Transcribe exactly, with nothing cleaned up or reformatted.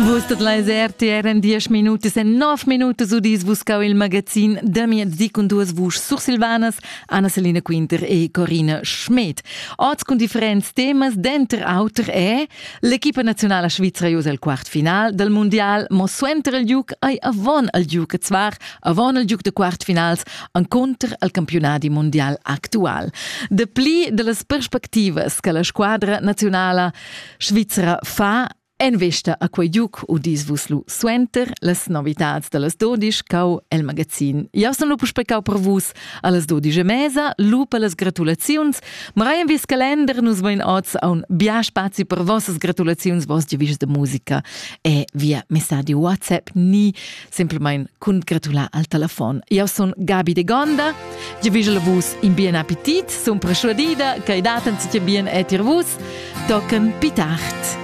Vus tot la eserti eran diez minutos e nove minutos udis vus cau il magazin da miezdi con duas vus sur Silvanas, Anna Selina Quinter e Corinna Schmidt. Oz con differents temas, denter auter è l'equipa nazionale svizzera ius al quart final del mondial, mo suenter al giuc ai avon al giuc, zwar avon al giuc de quart finals, enconter al campionati mondial actual. De pli de las perspectivas che la squadra nazionale svizzera fa en vesta a quei giuc udis vus lu suenter las novitats de las dodisch cau el magazin. Io son lu puspecau per vus a las dodisch e mesa, lu per las gratulaziuns, ma rai en vis calender nus vain oz a un bia spazi per vossas gratulaziuns, vos giavis de musica e via messaggi WhatsApp, ni semplemain cun gratular al telefon. Io son Gabi de Gonda, giavis la vus in bien appetit, son presciudida, che i daten si bien etir vus, tocken pitart.